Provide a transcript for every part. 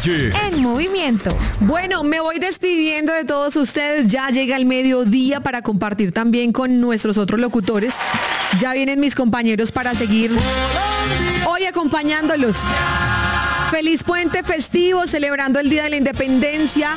Calle en movimiento. Bueno, me voy despidiendo de todos ustedes. Ya llega el mediodía para compartir también con nuestros otros locutores. Ya vienen mis compañeros para seguir hoy acompañándolos. Feliz puente festivo, celebrando el Día de la Independencia.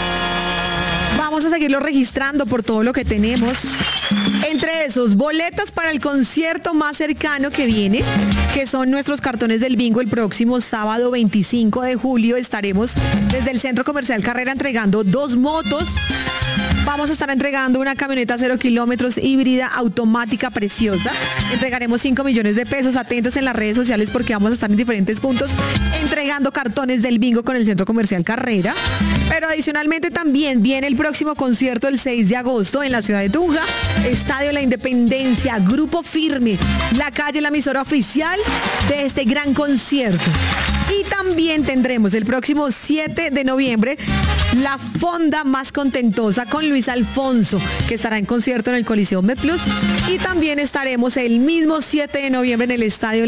Vamos a seguirlo registrando por todo lo que tenemos. Entre esos, boletas para el concierto más cercano que viene, que son nuestros cartones del bingo. El próximo sábado 25 de julio estaremos desde el Centro Comercial Carrera entregando 2 motos. Vamos a estar entregando una camioneta 0 kilómetros híbrida automática preciosa. Entregaremos 5 millones de pesos. Atentos en las redes sociales porque vamos a estar en diferentes puntos entregando cartones del bingo con el Centro Comercial Carrera. Pero adicionalmente también viene el próximo concierto el 6 de agosto en la ciudad de Tunja. Estadio La Independencia, Grupo Firme, La Calle, la emisora oficial de este gran concierto. Y también tendremos el próximo 7 de noviembre la fonda más contentosa con Luis Alfonso, que estará en concierto en el Coliseo MedPlus. Y también estaremos el mismo 7 de noviembre en el Estadio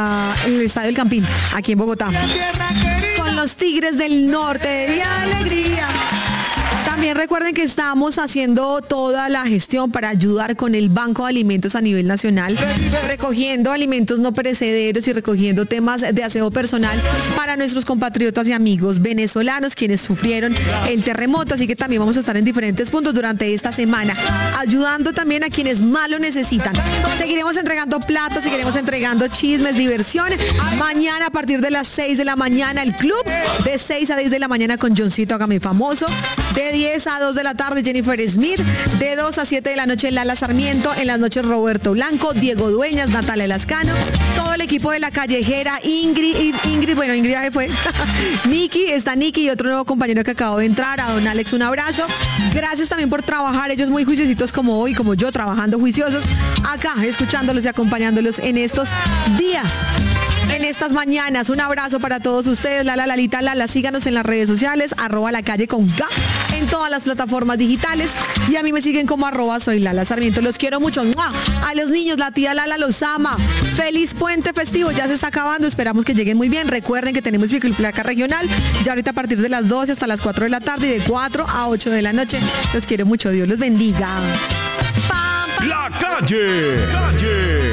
El Campín, aquí en Bogotá, con los Tigres del Norte de Vía Alegría. También recuerden que estamos haciendo toda la gestión para ayudar con el Banco de Alimentos a nivel nacional, recogiendo alimentos no perecederos y recogiendo temas de aseo personal para nuestros compatriotas y amigos venezolanos quienes sufrieron el terremoto. Así que también vamos a estar en diferentes puntos durante esta semana, ayudando también a quienes más lo necesitan. Seguiremos entregando plata, seguiremos entregando chismes, diversión. Mañana a partir de las 6 de la mañana el club, de 6 a 10 de la mañana con Johncito Hágame Famoso, de 10 a 2 de la tarde Jennifer Smith, de 2 a 7 de la noche Lala Sarmiento, en las noches Roberto Blanco, Diego Dueñas, Natalia Lascano, todo el equipo de La Callejera, Ingrid, ahí fue, está Nikki y otro nuevo compañero que acabó de entrar, a don Alex un abrazo. Gracias también por trabajar, ellos muy juiciositos como hoy, como yo, trabajando juiciosos, acá escuchándolos y acompañándolos en estos días, en estas mañanas. Un abrazo para todos ustedes. Lalita, síganos en las redes sociales, @lacalle con K, en todas las plataformas digitales. Y a mí me siguen como @soy Lala Sarmiento. Los quiero mucho. ¡Mua! A los niños, la tía Lala los ama. Feliz puente festivo. Ya se está acabando. Esperamos que lleguen muy bien. Recuerden que tenemos pico y placa regional. Ya ahorita a partir de las 12 hasta las 4 de la tarde y de 4 a 8 de la noche. Los quiero mucho. Dios los bendiga. La Calle.